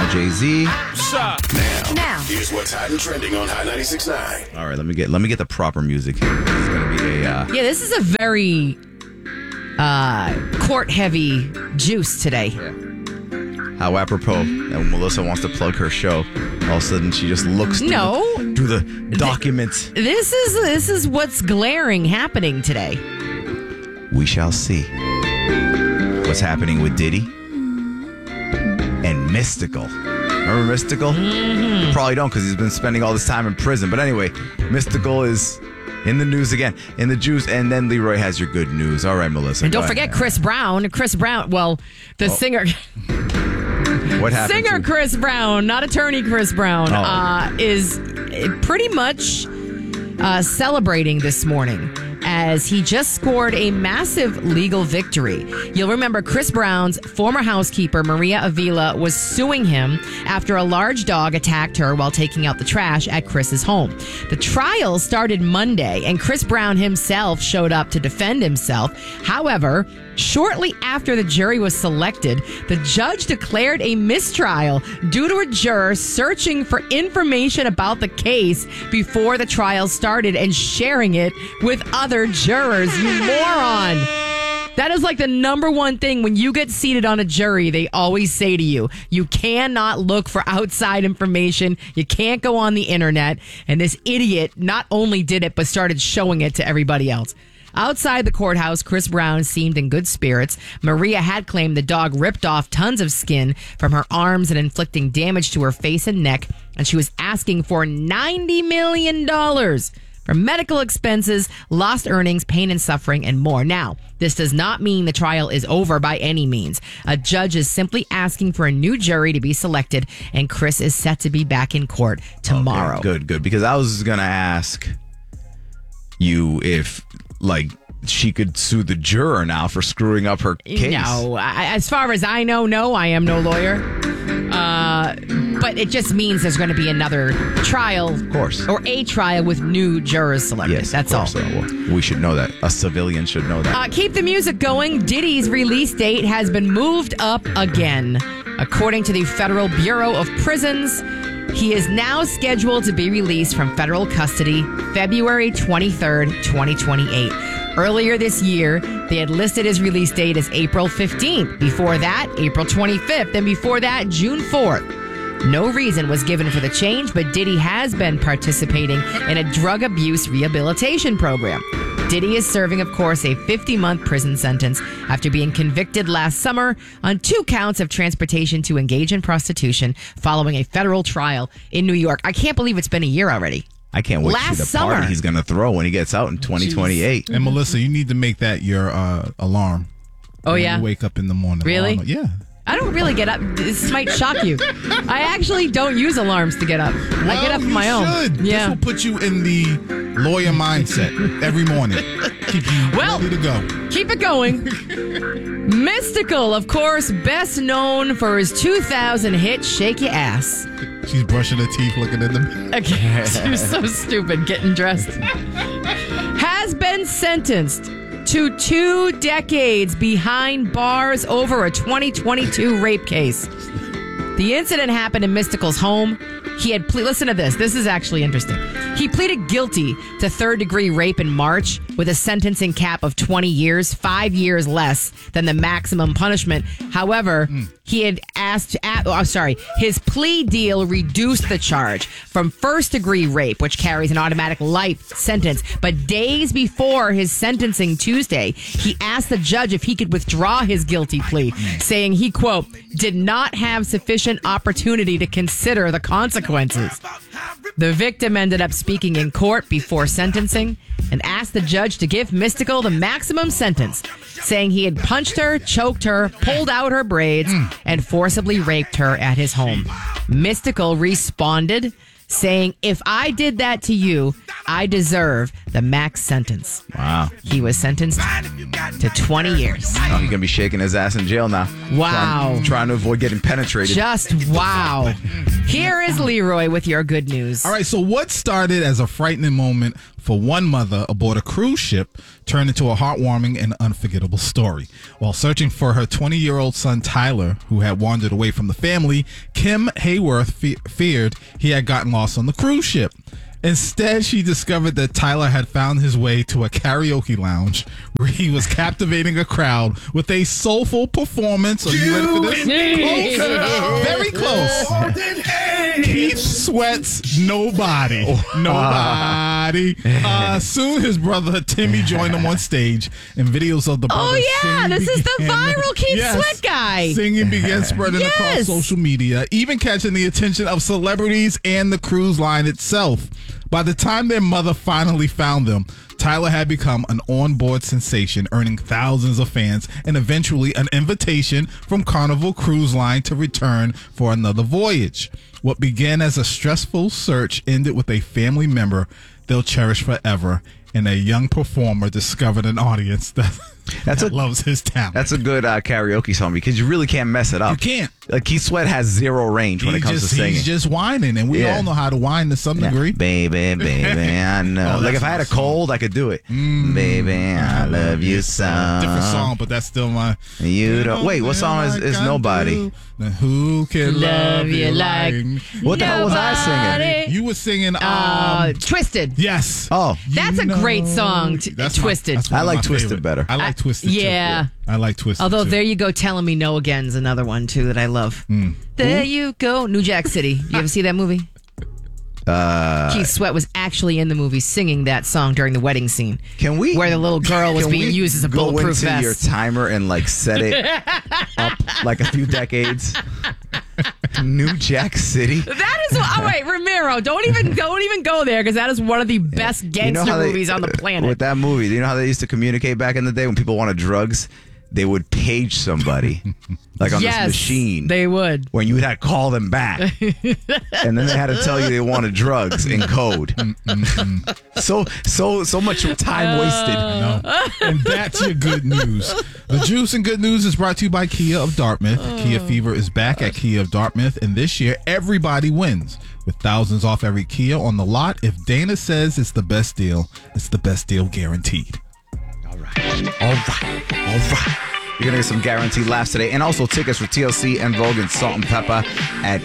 Jay-Z. Now, here's what's hot and trending on Hot 96.9. All right, let me get the proper music here. This is going to be a... this is a very court-heavy juice today. Yeah. How apropos that when Melissa wants to plug her show, all of a sudden she just looks through the documents. This is what's glaring happening today. We shall see what's happening with Diddy and Mystical. Remember Mystical? Mm-hmm. You probably don't because he's been spending all this time in prison. But anyway, Mystical is in the news again, in the juice, and then Leroy has your good news. All right, Melissa. And don't forget Chris Brown. Well, the singer... What happened? Singer Chris Brown, not attorney Chris Brown, is pretty much celebrating this morning as he just scored a massive legal victory. You'll remember Chris Brown's former housekeeper, Maria Avila, was suing him after a large dog attacked her while taking out the trash at Chris's home. The trial started Monday, and Chris Brown himself showed up to defend himself. However, shortly after the jury was selected, the judge declared a mistrial due to a juror searching for information about the case before the trial started and sharing it with other jurors. You moron! That is like the number one thing when you get seated on a jury, they always say to you, you cannot look for outside information. You can't go on the internet. And this idiot not only did it, but started showing it to everybody else. Outside the courthouse, Chris Brown seemed in good spirits. Maria had claimed the dog ripped off tons of skin from her arms and inflicting damage to her face and neck, and she was asking for $90 million for medical expenses, lost earnings, pain and suffering, and more. Now, this does not mean the trial is over by any means. A judge is simply asking for a new jury to be selected, and Chris is set to be back in court tomorrow. Okay, good. Because I was going to ask you if... she could sue the juror now for screwing up her case. No, as far as I know, no, I am no lawyer. But it just means there's going to be another trial. Of course. Or a trial with new jurors selected. Yes, that's all. Well, we should know that. A civilian should know that. Keep the music going. Diddy's release date has been moved up again. According to the Federal Bureau of Prisons, he is now scheduled to be released from federal custody February 23rd, 2028. Earlier this year, they had listed his release date as April 15th. Before that, April 25th. And before that, June 4th. No reason was given for the change, but Diddy has been participating in a drug abuse rehabilitation program. Diddy is serving, of course, a 50-month prison sentence after being convicted last summer on 2 counts of transportation to engage in prostitution following a federal trial in New York. I can't believe it's been a year already. I can't wait to see the party he's going to throw when he gets out in 2028. And Melissa, you need to make that your alarm. Oh, yeah? You wake up in the morning. Really? Yeah. I don't really get up. This might shock you. I actually don't use alarms to get up. I get up on my own. Yeah. This will put you in the lawyer mindset every morning. Keep you ready to go. Keep it going. Mystical, of course, best known for his 2000 hit Shake Your Ass. She's brushing her teeth, looking at them. Okay. She's so stupid getting dressed. Has been sentenced to 2 decades behind bars over a 2022 rape case. The incident happened in Mystical's home. He had listen to this. This is actually interesting. He pleaded guilty to 3rd-degree rape in March with a sentencing cap of 20 years, 5 years less than the maximum punishment. However, he had his plea deal reduced the charge from 1st-degree rape, which carries an automatic life sentence. But days before his sentencing Tuesday, he asked the judge if he could withdraw his guilty plea, saying he, quote, did not have sufficient opportunity to consider the consequences. The victim ended up speaking in court before sentencing and asked the judge to give Mystical the maximum sentence, saying he had punched her, choked her, pulled out her braids, and forcibly raped her at his home. Mystical responded, saying, if I did that to you, I deserve the max sentence. Wow. He was sentenced to 20 years. Oh, he's going to be shaking his ass in jail now. Wow. Trying to avoid getting penetrated. Just wow. Here is Leroy with your good news. All right, so what started as a frightening moment for one mother aboard a cruise ship turned into a heartwarming and unforgettable story. While searching for her 20-year-old son Tyler, who had wandered away from the family, Kim Hayworth feared he had gotten lost on the cruise ship. Instead, she discovered that Tyler had found his way to a karaoke lounge where he was captivating a crowd with a soulful performance. Are you ready for this? Close. Very close. Keith Sweat's Nobody. Nobody. Soon his brother Timmy joined him on stage, and videos of the brother this is the viral Keith Sweat guy. Singing began spreading across social media, even catching the attention of celebrities and the cruise line itself. By the time their mother finally found them, Tyler had become an onboard sensation, earning thousands of fans and eventually an invitation from Carnival Cruise Line to return for another voyage. What began as a stressful search ended with a family member they'll cherish forever, and a young performer discovered an audience that loves his talent. That's a good karaoke song because you really can't mess it up. You can't. Like Keith Sweat has zero range when it comes to singing. He's just whining, and we all know how to whine to some degree. Baby, I know. Like if I had a cold, I could do it. Baby, I love you so. Different song, but that's still my. You don't. Wait, what song is Nobody? Who can love you like? What the hell was I singing? You were singing Twisted. Yes. Oh, that's a great song. Twisted. I like Twisted better. I like Twisted. Yeah. Too. I like Twisted. Although too. There You Go, Telling Me No Again's another one too that I love. There You Go, New Jack City. You ever see that movie? Keith Sweat was actually in the movie singing that song during the wedding scene. Can we? Where the little girl was being used as a bulletproof vest. Go into your timer and like set it up like a few decades. New Jack City. That is wait, Ramiro, don't even go there because that is one of the best gangster movies on the planet. With that movie, do you know how they used to communicate back in the day when people wanted drugs? They would page somebody like on this machine. They would. When you would have to call them back. And then they had to tell you they wanted drugs in code. So much time wasted. No. And that's your good news. The Juice and Good News is brought to you by Kia of Dartmouth. Kia Fever is back at Kia of Dartmouth, and this year everybody wins with thousands off every Kia on the lot. If Dana says it's the best deal, it's the best deal guaranteed. All right. You're going to get some guaranteed laughs today. And also tickets for TLC and Vogue and Salt and Pepper at